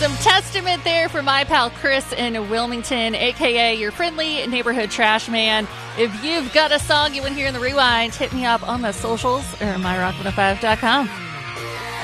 Some Testament there for my pal Chris in Wilmington, a.k.a. your friendly neighborhood trash man. If you've got a song you want to hear in the Rewind, hit me up on the socials or myrock105.com.